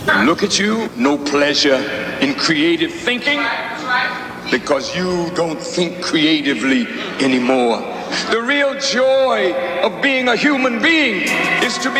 Look at you, no pleasure in creative thinking because you don't think creatively anymore. The real joy of being a human being is to be